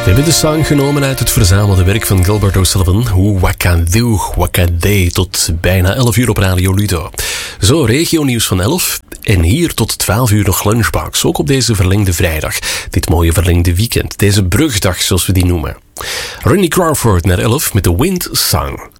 We hebben de song genomen uit het verzamelde werk van Gilbert O'Sullivan. Wakadoo, tot bijna 11 uur op Radio Ludo. Zo, regionieuws van 11. En hier tot 12 uur nog Lunchbox. Ook op deze verlengde vrijdag. Dit mooie verlengde weekend. Deze brugdag, zoals we die noemen. Randy Crawford naar 11 met de Wind Song.